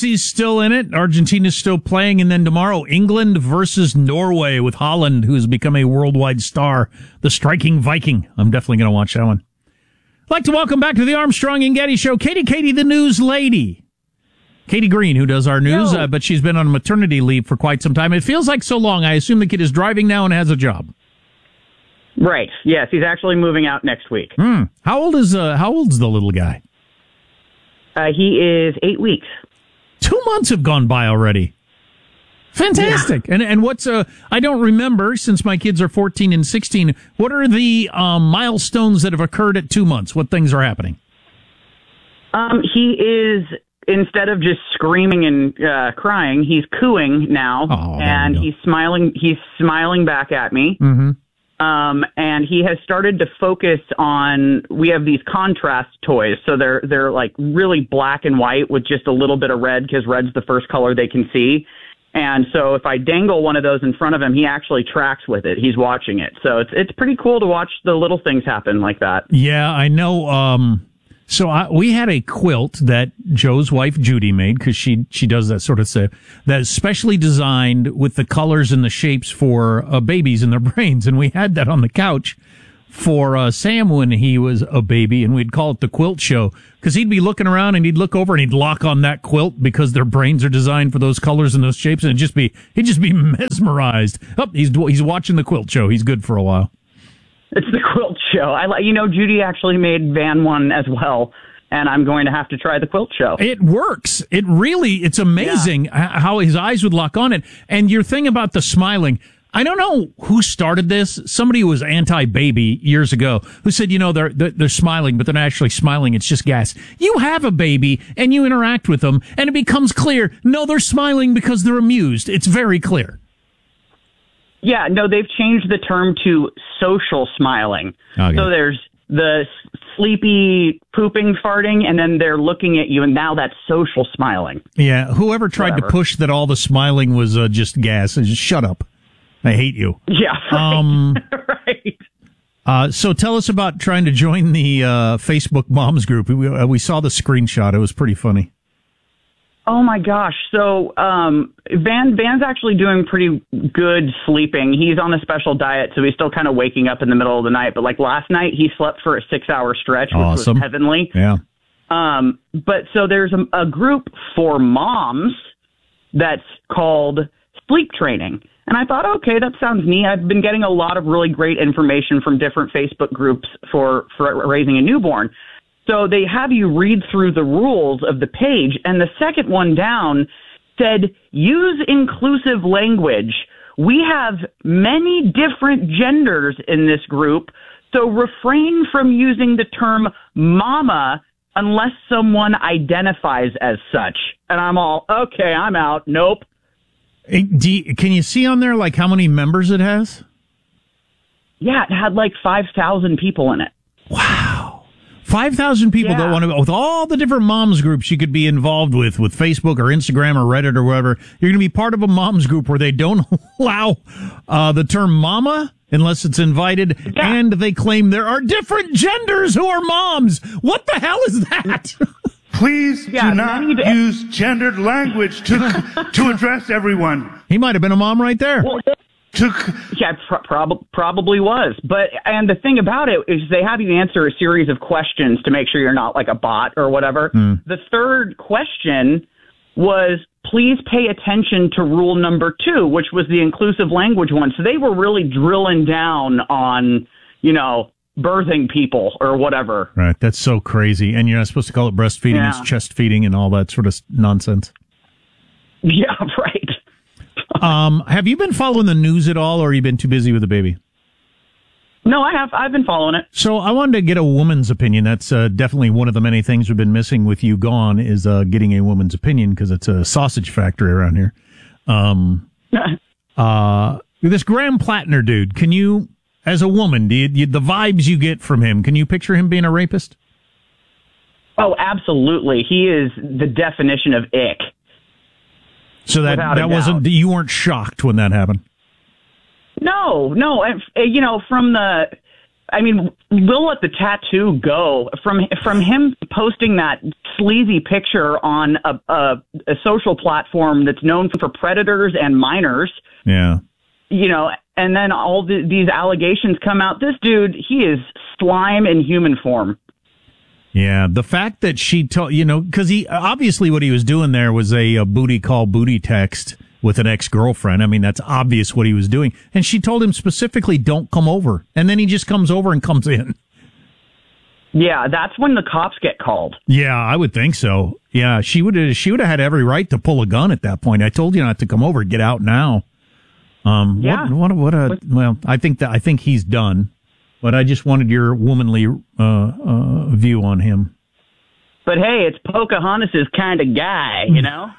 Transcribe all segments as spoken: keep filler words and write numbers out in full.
Messi's still in it. Argentina's still playing. And then tomorrow, England versus Norway with Haaland, who has become a worldwide star. The striking Viking. I'm definitely going to watch that one. I'd like to welcome back to the Armstrong and Getty Show, Katie Katie, the news lady. Katie Green, who does our news, uh, but she's been on maternity leave for quite some time. It feels like so long. I assume the kid is driving now and has a job. Right. Yes, he's actually moving out next week. Hmm. How old is uh, How old's the little guy? Uh, he is eight weeks. Two months have gone by already. Fantastic. Yeah. And and what's uh? I don't remember, since my kids are fourteen and sixteen. What are the um, milestones that have occurred at two months? What things are happening? Um, he is. Instead of just screaming and uh, crying, he's cooing now, oh, and he's smiling. He's smiling back at me. Mm-hmm. Um, and he has started to focus on. We have these contrast toys, so they're they're like really black and white with just a little bit of red, because red's the first color they can see. And so if I dangle one of those in front of him, he actually tracks with it. He's watching it, so it's it's pretty cool to watch the little things happen like that. Yeah, I know. Um... So I, we had a quilt that Joe's wife Judy made, because she she does that sort of stuff, that is specially designed with the colors and the shapes for uh, babies and their brains. And we had that on the couch for uh, Sam when he was a baby, and we'd call it the quilt show, because he'd be looking around and he'd look over and he'd lock on that quilt because their brains are designed for those colors and those shapes, and it'd just be he'd just be mesmerized. Oh, he's he's watching the quilt show. He's good for a while. It's the quilt show. I like, you know, Judy actually made Van one as well, and I'm going to have to try the quilt show. It works. It really, it's amazing yeah. how his eyes would lock on it. And your thing about the smiling, I don't know who started this. Somebody who was anti-baby years ago who said, you know, they're, they're, they're smiling, but they're not actually smiling. It's just gas. You have a baby and you interact with them and it becomes clear. No, they're smiling because they're amused. It's very clear. Yeah, no, they've changed the term to social smiling. Okay. So there's the sleepy pooping, farting, and then they're looking at you, and now that's social smiling. Yeah, whoever tried Whatever. to push that all the smiling was uh, just gas, just shut up. I hate you. Yeah, right. Um, right. Uh, so tell us about trying to join the uh, Facebook Moms group. We, uh, we saw the screenshot. It was pretty funny. Oh my gosh! So um, Van Van's actually doing pretty good sleeping. He's on a special diet, so he's still kind of waking up in the middle of the night. But like last night, he slept for a six-hour stretch, which awesome. was heavenly. Yeah. Um, but so there's a, a group for moms that's called Sleep Training, and I thought, okay, that sounds neat. I've been getting a lot of really great information from different Facebook groups for for raising a newborn. So they have you read through the rules of the page, and the second one down said, use inclusive language. We have many different genders in this group, so refrain from using the term mama unless someone identifies as such. And I'm all, okay, I'm out. Nope. Hey, do you, can you see on there like how many members it has? Yeah, it had like five thousand people in it. Wow. five thousand people yeah. that want to, with all the different moms groups you could be involved with, with Facebook or Instagram or Reddit or whatever, you're going to be part of a moms group where they don't allow uh, the term mama unless it's invited, yeah. and they claim there are different genders who are moms. What the hell is that? Please yeah, do not d- use gendered language to to address everyone. He might have been a mom right there. Well, To, yeah, pro- prob- probably was. But, and the thing about it is they have you answer a series of questions to make sure you're not like a bot or whatever. Mm. The third question was, please pay attention to rule number two, which was the inclusive language one. So they were really drilling down on, you know, birthing people or whatever. Right. That's so crazy. And you're not supposed to call it breastfeeding. Yeah. It's chest feeding and all that sort of nonsense. Yeah, right. Um, have you been following the news at all, or have you been too busy with the baby? No, I have. I've been following it. So I wanted to get a woman's opinion. That's uh, definitely one of the many things we've been missing with you gone is uh, getting a woman's opinion, because it's a sausage factory around here. Um, uh, this Graham Plattner dude, can you, as a woman, do you, you, the vibes you get from him, can you picture him being a rapist? Oh, absolutely. He is the definition of ick. So that, that wasn't, you weren't shocked when that happened? No, no. You know, from the I mean, we'll let the tattoo go. From from him posting that sleazy picture on a, a, a social platform that's known for predators and minors. Yeah. You know, and then all the, these allegations come out. This dude, he is slime in human form. Yeah, the fact that she told, you know, because he obviously what he was doing there was a, a booty call, booty text with an ex-girlfriend. I mean, that's obvious what he was doing. And she told him specifically, don't come over. And then he just comes over and comes in. Yeah, that's when the cops get called. Yeah, I would think so. Yeah, she would have, she would have had every right to pull a gun at that point. I told you not to come over. Get out now. Um, yeah. What, what, what a, well, I think that, I think he's done, but I just wanted your womanly, uh, uh, view on him. But hey, it's Pocahontas' kind of guy, you know?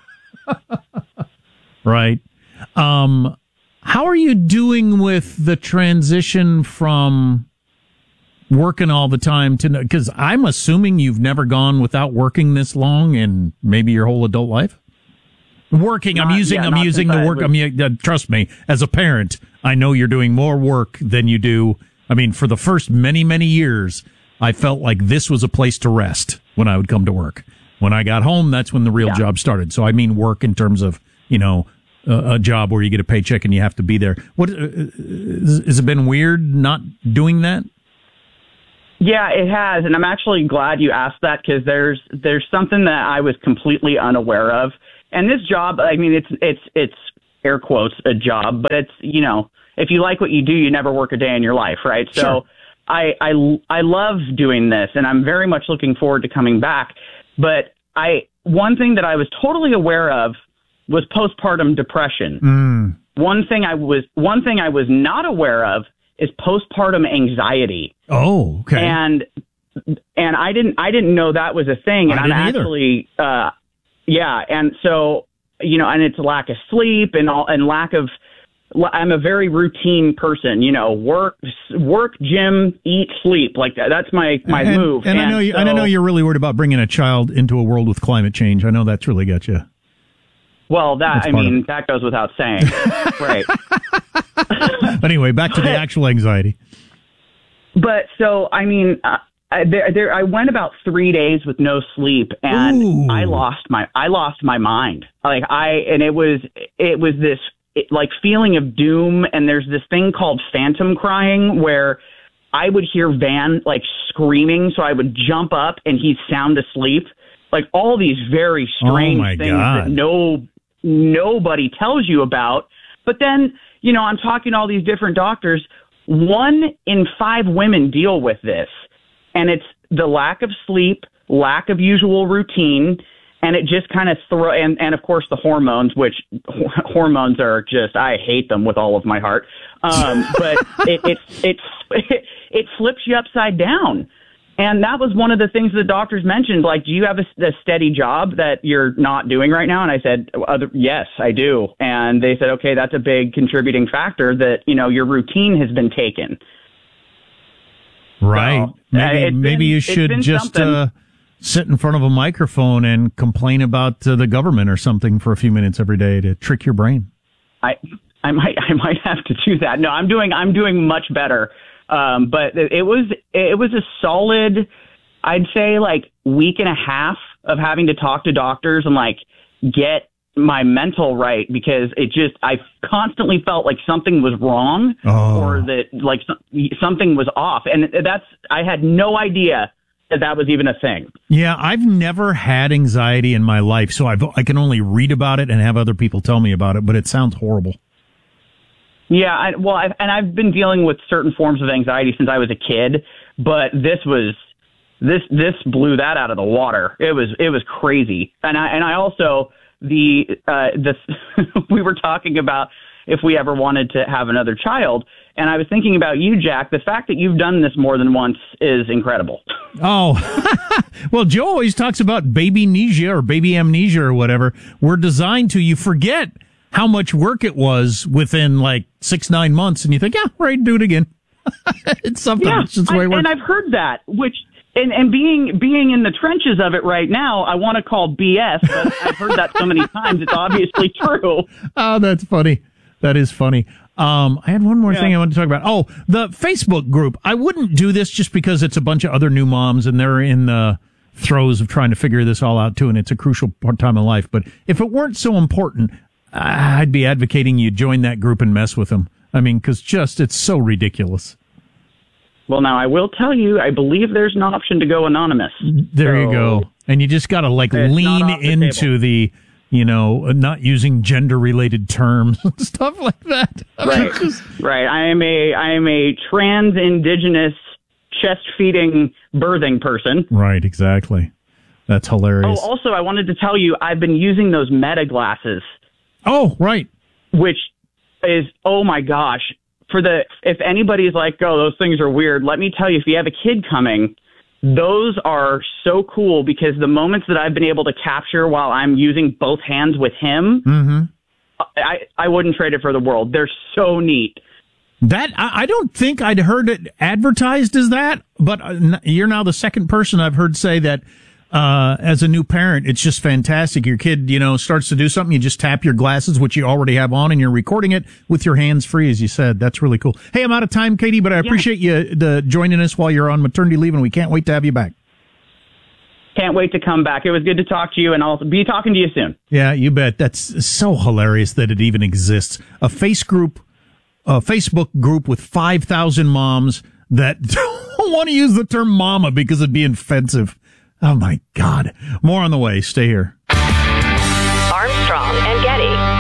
Right. Um, how are you doing with the transition from working all the time to, because I'm assuming you've never gone without working this long in maybe your whole adult life? Working, not, I'm using, yeah, I'm using the work. Was, I mean, uh, trust me, as a parent, I know you're doing more work than you do. I mean, for the first many, many years, I felt like this was a place to rest when I would come to work. When I got home, that's when the real yeah. job started. So I mean, work in terms of, you know, uh, a job where you get a paycheck and you have to be there. What, uh, has it been weird not doing that? Yeah, it has. And I'm actually glad you asked that, because there's, there's something that I was completely unaware of. And this job, I mean, it's, it's, it's air quotes a job, but it's, you know, if you like what you do, you never work a day in your life. Right. Sure. So I, I, I love doing this, and I'm very much looking forward to coming back. But I, one thing that I was totally aware of was postpartum depression. Mm. One thing I was, one thing I was not aware of is postpartum anxiety. Oh, okay. And, and I didn't, I didn't know that was a thing. And I I'm didn't actually, uh, yeah. And so, you know, and it's lack of sleep and all, and lack of, I'm a very routine person, you know, work, work, gym, eat, sleep. Like that. That's my, my and, move. And, and I know you, so, and I know you're really worried about bringing a child into a world with climate change. I know that's really got you. Well, that, I mean, that goes without saying. Right. Anyway, back to the actual anxiety. But so, I mean, uh, I, there, there, I went about three days with no sleep, and Ooh. I lost my, I lost my mind. Like I, and it was, it was this it, like feeling of doom. And there's this thing called phantom crying, where I would hear Van like screaming, so I would jump up and he's sound asleep. Like all these very strange oh things God. that no, nobody tells you about. But then, you know, I'm talking to all these different doctors. One in five women deal with this. And it's the lack of sleep, lack of usual routine, and it just kind of throw, and, and of course the hormones, which h- hormones are just, I hate them with all of my heart. Um, but it, it, it, it, it flips you upside down. And that was one of the things the doctors mentioned, like, do you have a, a steady job that you're not doing right now? And I said, Other, yes, I do. And they said, okay, that's a big contributing factor, that, you know, your routine has been taken. Right. So, maybe uh, maybe been, you should just uh, sit in front of a microphone and complain about uh, the government or something for a few minutes every day to trick your brain. I I might I might have to do that. No, I'm doing I'm doing much better. Um, but it was it was a solid, I'd say, like week and a half of having to talk to doctors and like get my mental right, because it just, I constantly felt like something was wrong oh. or that like something was off. And that's, I had no idea that that was even a thing. Yeah. I've never had anxiety in my life, so I've, I can only read about it and have other people tell me about it, but it sounds horrible. Yeah. I, well, I've, and I've been dealing with certain forms of anxiety since I was a kid, but this was, this, this blew that out of the water. It was, it was crazy. And I, and I also, The uh, the we were talking about if we ever wanted to have another child, and I was thinking about you, Jack. The fact that you've done this more than once is incredible. Oh, well, Joe always talks about baby amnesia or baby amnesia or whatever. We're designed to, you forget how much work it was within like six, nine months, and you think, yeah, right, do it again. It's something. Yeah, it's just the way it works. And I've heard that, which. And, and being being in the trenches of it right now, I want to call B S, but I've heard that so many times, it's obviously true. Oh, that's funny. That is funny. Um, I had one more Yeah. thing I wanted to talk about. Oh, the Facebook group. I wouldn't do this just because it's a bunch of other new moms and they're in the throes of trying to figure this all out too, and it's a crucial part time of life. But if it weren't so important, I'd be advocating you join that group and mess with them. I mean, because just it's so ridiculous. Well, now I will tell you, I believe there's an option to go anonymous. There So you go. And you just got to like it's lean not off the into table. the, you know, not using gender related terms and stuff like that. Right, right. I am a I am a trans indigenous chest feeding birthing person. Right, exactly. That's hilarious. Oh, also, I wanted to tell you, I've been using those Meta glasses, Oh, right. which is, oh my gosh, for the, if anybody's like, oh, those things are weird, let me tell you, if you have a kid coming, those are so cool because the moments that I've been able to capture while I'm using both hands with him, Mm-hmm. I, I wouldn't trade it for the world. They're so neat. That I, I don't think I'd heard it advertised as that, but uh, you're now the second person I've heard say that. Uh, as a new parent, it's just fantastic. Your kid, you know, starts to do something. You just tap your glasses, which you already have on, and you're recording it with your hands free, as you said. That's really cool. Hey, I'm out of time, Katie, but I appreciate you the, joining us while you're on maternity leave, and we can't wait to have you back. Can't wait to come back. It was good to talk to you, and I'll be talking to you soon. Yeah, you bet. That's so hilarious that it even exists. A face group, a Facebook group with five thousand moms that don't want to use the term mama because it'd be offensive. Oh, my God. More on the way. Stay here. Armstrong and Getty.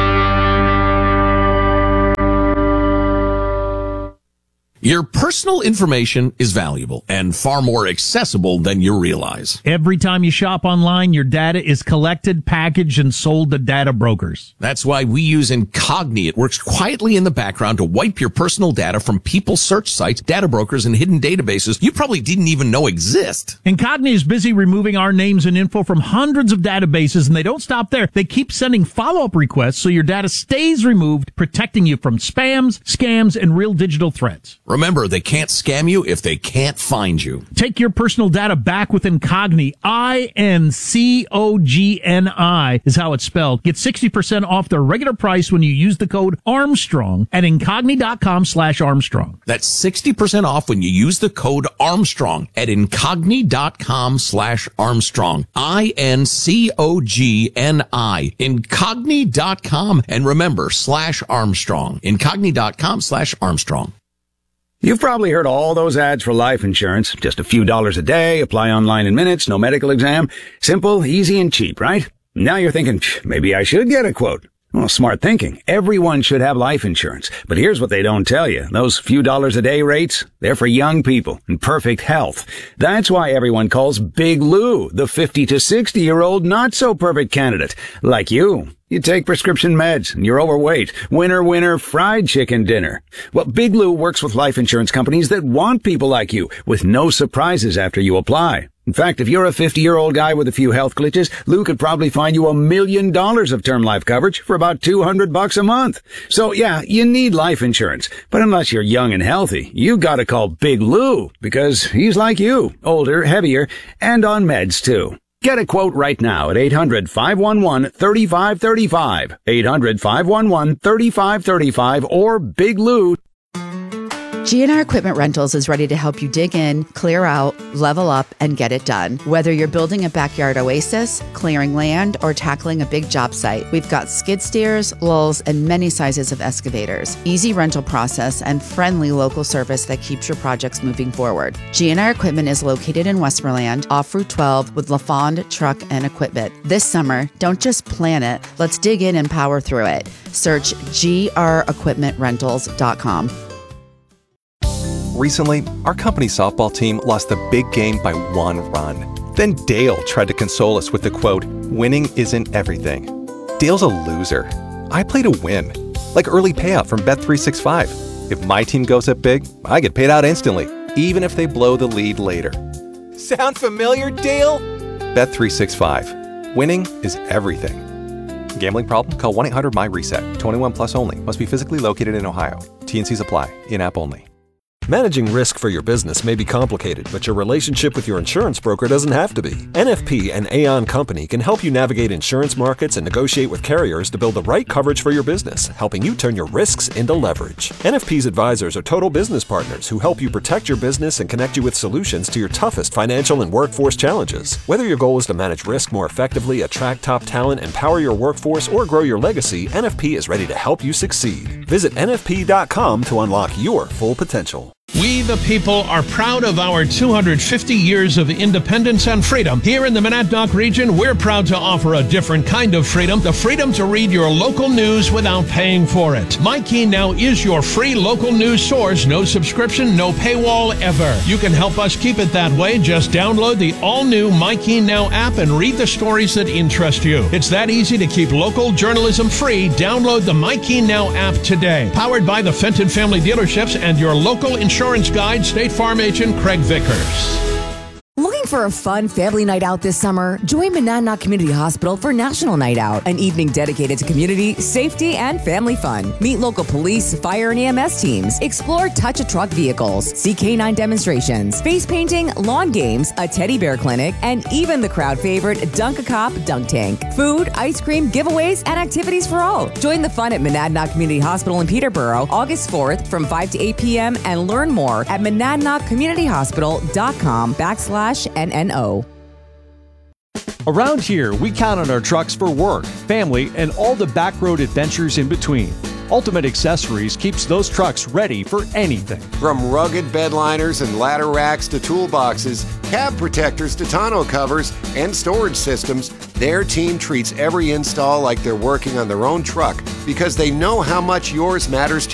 Your personal information is valuable and far more accessible than you realize. Every time you shop online, your data is collected, packaged, and sold to data brokers. That's why we use Incogni. It works quietly in the background to wipe your personal data from people's search sites, data brokers, and hidden databases you probably didn't even know exist. Incogni is busy removing our names and info from hundreds of databases, and they don't stop there. They keep sending follow-up requests so your data stays removed, protecting you from spams, scams, and real digital threats. Remember, they can't scam you if they can't find you. Take your personal data back with Incogni. I N C O G N I is how it's spelled. Get sixty percent off their regular price when you use the code Armstrong at incogni.com slash Armstrong. That's sixty percent off when you use the code Armstrong at incogni.com slash Armstrong. I N C O G N I. Incogni dot com. And remember, slash Armstrong. Incogni.com slash Armstrong. You've probably heard all those ads for life insurance. Just a few dollars a day, apply online in minutes, no medical exam. Simple, easy, and cheap, right? Now you're thinking, maybe I should get a quote. Well, smart thinking. Everyone should have life insurance. But here's what they don't tell you. Those few dollars a day rates, they're for young people in perfect health. That's why everyone calls Big Lou the fifty to sixty year old not so perfect candidate. Like you. You take prescription meds and you're overweight. Winner, winner, fried chicken dinner. Well, Big Lou works with life insurance companies that want people like you with no surprises after you apply. In fact, if you're a fifty-year-old guy with a few health glitches, Lou could probably find you a million dollars of term life coverage for about two hundred bucks a month. So yeah, you need life insurance. But unless you're young and healthy, you gotta call Big Lou because he's like you, older, heavier, and on meds too. Get a quote right now at eight hundred, five one one, three five three five, eight hundred, five one one, three five three five, or Big Lou. G and R Equipment Rentals is ready to help you dig in, clear out, level up, and get it done. Whether you're building a backyard oasis, clearing land, or tackling a big job site, we've got skid steers, lulls, and many sizes of excavators. Easy rental process and friendly local service that keeps your projects moving forward. G and R Equipment is located in Westmoreland, off Route twelve with LaFond Truck and Equipment. This summer, don't just plan it, let's dig in and power through it. Search G R equipment rentals dot com. Recently, our company softball team lost the big game by one run. Then Dale tried to console us with the quote, "Winning isn't everything." Dale's a loser. I play to win. Like early payout from Bet three sixty-five. If my team goes up big, I get paid out instantly, even if they blow the lead later. Sound familiar, Dale? Bet three sixty-five. Winning is everything. Gambling problem? Call one eight hundred M Y RESET. twenty-one plus only. Must be physically located in Ohio. T and Cs apply. In-app only. Managing risk for your business may be complicated, but your relationship with your insurance broker doesn't have to be. N F P and Aon Company can help you navigate insurance markets and negotiate with carriers to build the right coverage for your business, helping you turn your risks into leverage. N F P's advisors are total business partners who help you protect your business and connect you with solutions to your toughest financial and workforce challenges. Whether your goal is to manage risk more effectively, attract top talent, empower your workforce, or grow your legacy, N F P is ready to help you succeed. Visit N F P dot com to unlock your full potential. We, the people, are proud of our two hundred fifty years of independence and freedom. Here in the Monadnock region, we're proud to offer a different kind of freedom, the freedom to read your local news without paying for it. MyKey Now is your free local news source. No subscription, no paywall ever. You can help us keep it that way. Just download the all-new MyKey Now app and read the stories that interest you. It's that easy to keep local journalism free. Download the MyKey Now app today. Powered by the Fenton Family Dealerships and your local insurance Insurance Guide, State Farm agent Craig Vickers. Looking for a fun family night out this summer? Join Monadnock Community Hospital for National Night Out, an evening dedicated to community, safety, and family fun. Meet local police, fire, and E M S teams. Explore touch-a-truck vehicles, see canine demonstrations, face painting, lawn games, a teddy bear clinic, and even the crowd favorite Dunk-a-Cop Dunk Tank. Food, ice cream, giveaways, and activities for all. Join the fun at Monadnock Community Hospital in Peterborough, August fourth from five to eight p.m. and learn more at monadnock community hospital dot com backslash N N O. Around here, we count on our trucks for work, family, and all the back road adventures in between. Ultimate Accessories keeps those trucks ready for anything. From rugged bed liners and ladder racks to toolboxes, cab protectors to tonneau covers, and storage systems, their team treats every install like they're working on their own truck because they know how much yours matters to